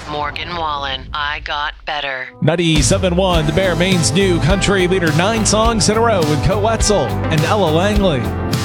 Morgan Wallen, I Got Better. 97.1, the Bear Maine's new country leader, 9 songs in a row with Co Wetzel and Ella Langley.